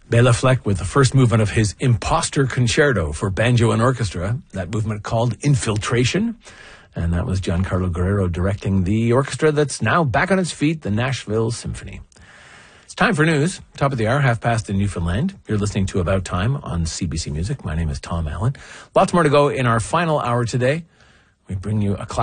Bela Fleck with the first movement of his Imposter Concerto for banjo and orchestra, that movement called Infiltration. And that was Giancarlo Guerrero directing the orchestra that's now back on its feet, the Nashville Symphony. It's time for news. Top of the hour, 5:30 in Newfoundland. You're listening to About Time on CBC Music. My name is Tom Allen. Lots more to go in our final hour today. We bring you a class